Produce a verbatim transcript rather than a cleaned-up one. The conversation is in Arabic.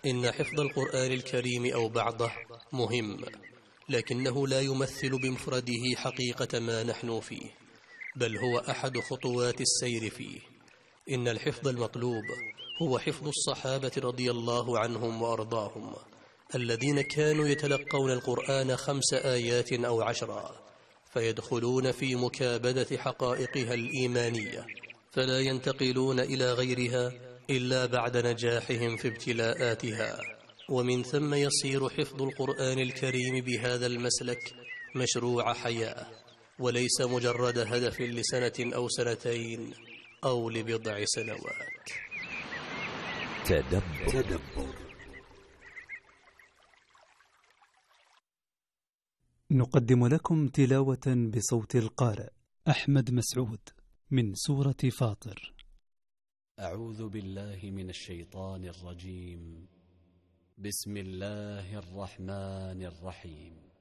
إن حفظ القرآن الكريم أو بعضه مهم، لكنه لا يمثل بمفرده حقيقة ما نحن فيه، بل هو أحد خطوات السير فيه. إن الحفظ المطلوب هو حفظ الصحابة رضي الله عنهم وأرضاهم، الذين كانوا يتلقون القرآن خمس آيات أو عشرا، فيدخلون في مكابدة حقائقها الإيمانية، فلا ينتقلون إلى غيرها إلا بعد نجاحهم في ابتلاءاتها. ومن ثم يصير حفظ القرآن الكريم بهذا المسلك مشروع حياة، وليس مجرد هدف لسنة أو سنتين أو لبضع سنوات. تدبر. تدبر. نقدم لكم تلاوة بصوت القارئ أحمد مسعود من سورة فاطر. أعوذ بالله من الشيطان الرجيم. بسم الله الرحمن الرحيم.